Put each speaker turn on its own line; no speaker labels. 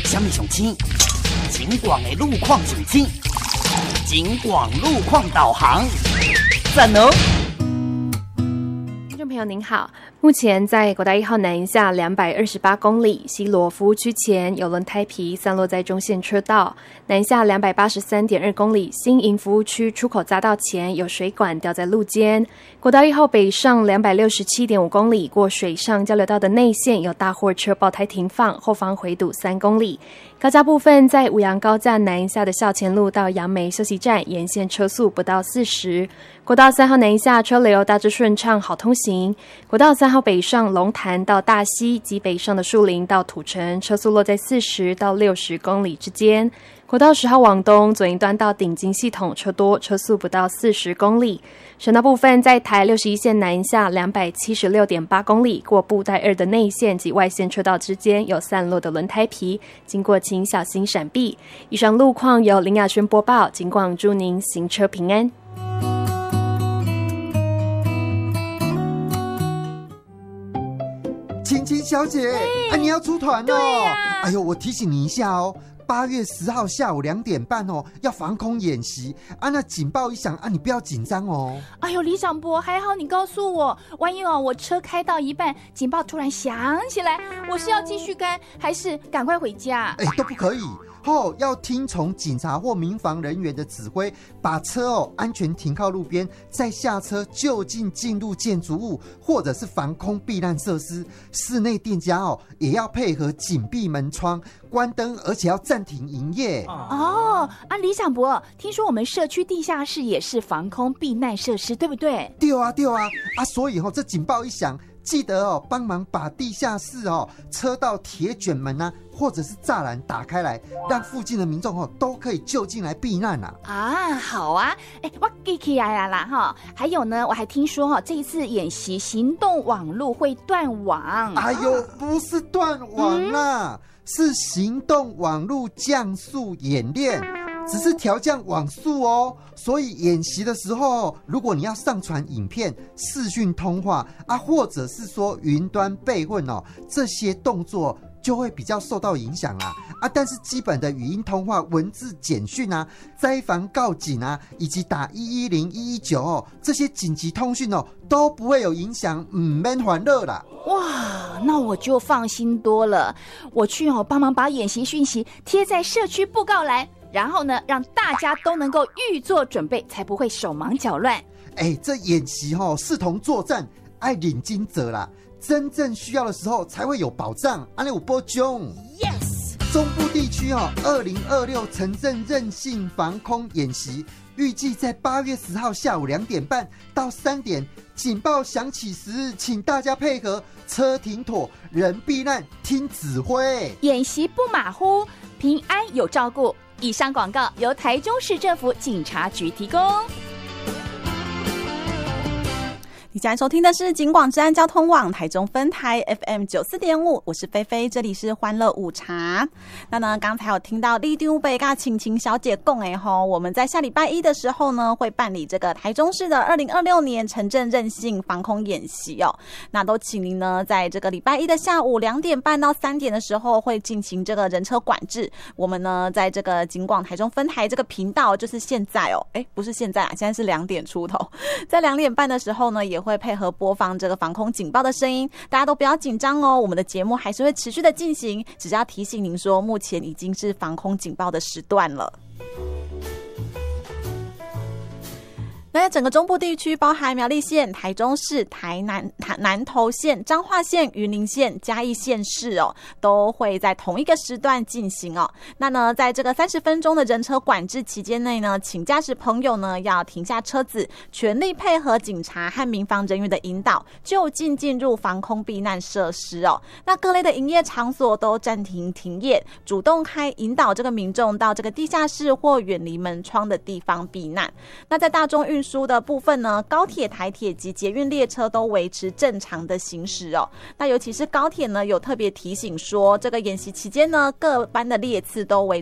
什么上轻？警广的路况上轻，警广路况导航，赞哦！
听众朋友您好，目前在国道1号南下228公里，西螺服务区前有轮胎皮散落在中线车道；南下283.2公里，新营服务区出口匝道前有水管掉在路肩。国道1号北上267.5公里，过水上交流道的内线有大货车爆胎停放，后方回堵3公里。高架部分在五杨高架南下的校前路到杨梅休息站，沿线车速不到40。国道3号南下车流大致顺畅，好通行。国道3号北上龙潭到大溪及北上的树林到土城，车速落在40到60公里之间。国道10号往东左营端到顶金系统车多，车速不到40公里。省道部分在台61线南下276.8公里，过布袋2的内线及外线车道之间有散落的轮胎皮，经过请小心闪避。以上路况由林雅轩播报，警广祝您行车平安。
晴晴小姐，你要出团哦！哎呦，我提醒你一下哦。8月10号下午2点半哦，要防空演习啊！那警报一响啊，你不要紧张哦。
哎呦，李长博，还好你告诉我，万一我车开到一半，警报突然响起来，我是要继续开，还是赶快回家？
都不可以。要听从警察或民防人员的指挥，把车安全停靠路边，再下车就近进入建筑物或者是防空避难设施。室内店家也要配合紧闭门窗、关灯，而且要暂停营业。
李长博，听说我们社区地下室也是防空避难设施，对不对？
对啊，所以这警报一响，记得帮忙把地下室车道铁卷门啊，或者是栅栏打开来，让附近的民众都可以就近来避难啊。
好啊，我记起来了啦还有呢，我还听说这一次演习行动网路会断网。
哎呦，不是断网啦，是行动网路降速演练。只是调降网速哦，所以演习的时候，如果你要上传影片、视讯通话或者是说云端备份这些动作就会比较受到影响啦但是基本的语音通话、文字简讯灾防告警以及打110、119这些紧急通讯都不会有影响，不免烦恼啦。
哇，那我就放心多了。我去帮忙把演习讯息贴在社区布告栏，然后呢，让大家都能够预做准备，才不会手忙脚乱。
这演习视同作战，爱领军者啦，真正需要的时候才会有保障。安利有保障。
Yes。
中部地区2026城镇韧性防空演习，预计在8月10号下午2点半到3点，警报响起时，请大家配合，车停妥，人避难，听指挥。
演习不马虎，平安有照顾。以上广告由台中市政府警察局提供。
你现在收听的是警广治安交通网台中分台 FM 94.5，我是菲菲，这里是欢乐午茶。那呢，刚才有听到李长伯跟晴晴小姐说我们在下礼拜一的时候呢，会办理这个台中市的2026年城镇韧性防空演习那都请您呢，在这个礼拜一的下午2点半到3点的时候，会进行这个人车管制。我们呢，在这个警广台中分台这个频道，就是现在不是现在现在是2点出头，在2点半的时候呢，也会配合播放这个防空警报的声音，大家都不要紧张我们的节目还是会持续的进行，只是要提醒您说，目前已经是防空警报的时段了。那整个中部地区，包含苗栗县、台中市、台南投县、彰化县、云林县、嘉义县市都会在同一个时段进行那呢，在这个30分钟的人车管制期间内呢，请驾驶朋友呢要停下车子，全力配合警察和民防人员的引导，就近进入防空避难设施那各类的营业场所都暂停停业，主动引导这个民众到这个地下室或远离门窗的地方避难。那在大众运输的部分呢，高铁、台铁及捷运列车都维持正常的行驶那尤其是高铁呢，有特别提醒说，这个演习期间呢，各班的列次都维